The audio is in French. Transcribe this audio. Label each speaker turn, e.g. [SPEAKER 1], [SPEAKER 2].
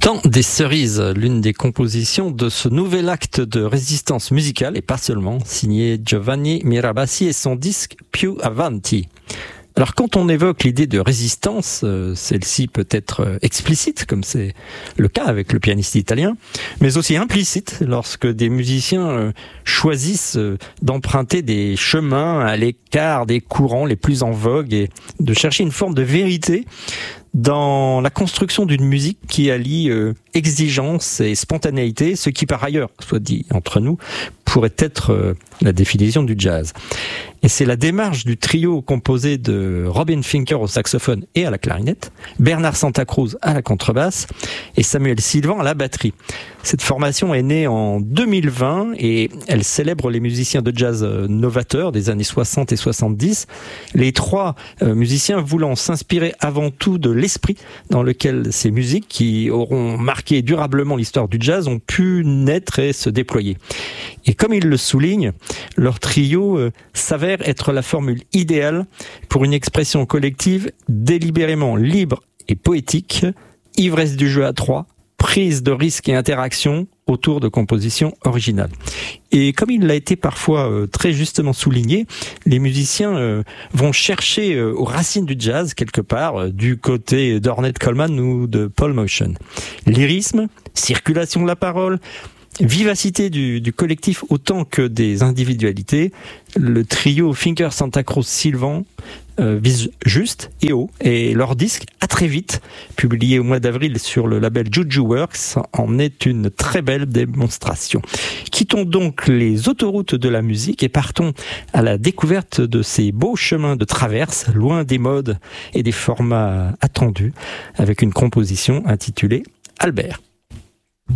[SPEAKER 1] Temps des cerises, l'une des compositions de ce nouvel acte de résistance musicale, et pas seulement, signé Giovanni Mirabassi et son disque Più Avanti. Alors quand on évoque l'idée de résistance, celle-ci peut être explicite, comme c'est le cas avec le pianiste italien, mais aussi implicite lorsque des musiciens choisissent d'emprunter des chemins à l'écart des courants les plus en vogue et de chercher une forme de vérité dans la construction d'une musique qui allie exigence et spontanéité, ce qui par ailleurs, soit dit entre nous, pourrait être la définition du jazz. Et c'est la démarche du trio composé de Robin Fincker au saxophone et à la clarinette, Bernard Santa Cruz à la contrebasse et Samuel Sylvan à la batterie. Cette formation est née en 2020 et elle célèbre les musiciens de jazz novateurs des années 60 et 70. Les trois musiciens voulant s'inspirer avant tout de l'esprit dans lequel ces musiques qui auront marqué durablement l'histoire du jazz ont pu naître et se déployer. Et comme ils le soulignent, leur trio s'avère être la formule idéale pour une expression collective délibérément libre et poétique, ivresse du jeu à trois, prise de risque et interaction autour de compositions originales. Et comme il l'a été parfois très justement souligné, les musiciens vont chercher aux racines du jazz quelque part, du côté d'Ornette Coleman ou de Paul Motian. Lyrisme, circulation de la parole, vivacité du collectif autant que des individualités, le trio Fincker Santa Cruz Sylvan vise juste et haut, et leur disque À très vite, publié au mois d'avril sur le label Juju Works, en est une très belle démonstration. Quittons donc les autoroutes de la musique et partons à la découverte de ces beaux chemins de traverse, loin des modes et des formats attendus, avec une composition intitulée Albert.